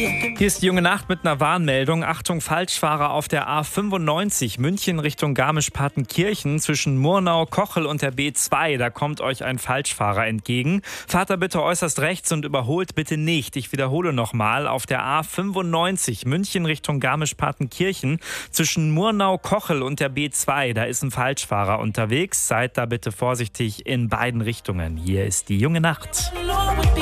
Hier ist die junge Nacht mit einer Warnmeldung. Achtung, Falschfahrer auf der A95 München Richtung Garmisch-Partenkirchen zwischen Murnau, Kochel und der B2. Da kommt euch ein Falschfahrer entgegen. Fahrt da bitte äußerst rechts und überholt bitte nicht. Ich wiederhole nochmal. Auf der A95 München Richtung Garmisch-Partenkirchen zwischen Murnau, Kochel und der B2. Da ist ein Falschfahrer unterwegs. Seid da bitte vorsichtig in beiden Richtungen. Hier ist die junge Nacht.